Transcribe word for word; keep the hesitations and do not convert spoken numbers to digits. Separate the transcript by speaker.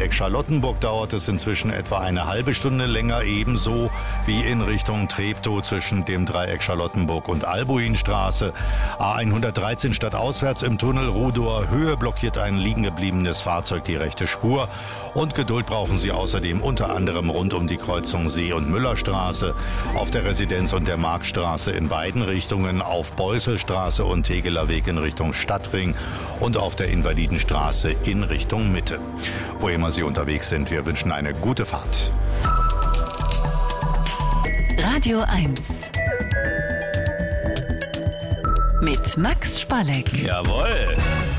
Speaker 1: Dreieck Charlottenburg dauert es inzwischen etwa eine halbe Stunde länger, ebenso wie in Richtung Treptow zwischen dem Dreieck Charlottenburg und Albuinstraße. A hundertdreizehn stadtauswärts im Tunnel Rudower Höhe blockiert ein liegen gebliebenes Fahrzeug die rechte Spur. Und Geduld brauchen Sie außerdem unter anderem rund um die Kreuzung See- und Müllerstraße, auf der Residenz- und der Marktstraße in beiden Richtungen, auf Beusselstraße und Tegeler Weg in Richtung Stadtring und auf der Invalidenstraße in Richtung Mitte. Wo immer Sie unterwegs sind, wir wünschen eine gute Fahrt.
Speaker 2: Radio eins mit Max Spalleck.
Speaker 3: Jawohl.